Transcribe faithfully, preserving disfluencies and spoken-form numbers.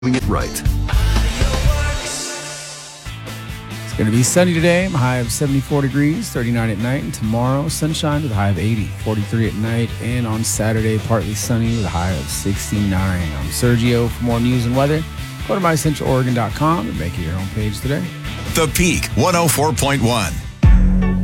doing it right. It's going to be sunny today, a high of seventy-four degrees, thirty-nine at night. And tomorrow, sunshine with a high of eighty, forty-three at night. And on Saturday, partly sunny with a high of sixty-nine. I'm Sergio. For more news and weather, go to my central oregon dot com and make it your homepage today. The Peak one oh four point one.